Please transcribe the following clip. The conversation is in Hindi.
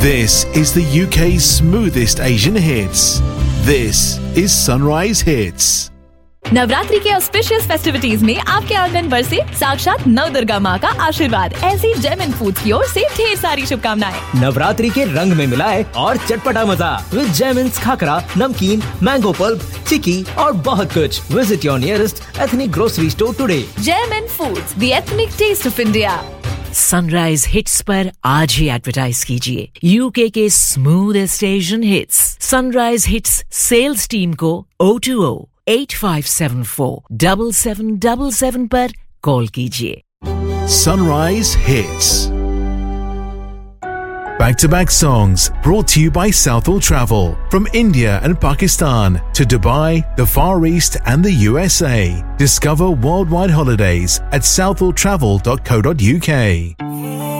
This is the UK's smoothest Asian hits. This is Sunrise Hits. Navratri के ऑस्पिशियस फेस्टिविटीज में आपके आंगन पर से साक्षात नव दुर्गा माँ का आशीर्वाद। ऐसी जेम एंड फूड्स की ओर से ढेर सारी शुभकामनाएं। नवरात्रि के रंग में मिलाए और चटपटा मजा विद जेमिन्स खाकरा, नमकीन, मैंगो पल्प, चिकी और बहुत कुछ। Visit your nearest ethnic grocery store today. GeM and foods, the ethnic test of India. Sunrise hits पर आज ही एडवर्टाइज कीजिए यूके के smoothest Asian hits. Sunrise hits sales team को 020-8574-7777 पर कॉल कीजिए। Sunrise Hits. Back-to-back songs brought to you by Southall Travel. From India and Pakistan to Dubai, the Far East and the USA. Discover worldwide holidays at southalltravel.co.uk.